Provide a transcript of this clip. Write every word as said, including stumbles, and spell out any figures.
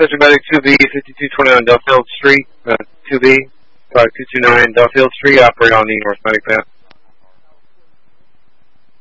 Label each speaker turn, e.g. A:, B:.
A: Central Medic two B, fifty-two twenty-nine Duffield Street, uh, two B, five two two nine Duffield Street, operate on the North Medic path.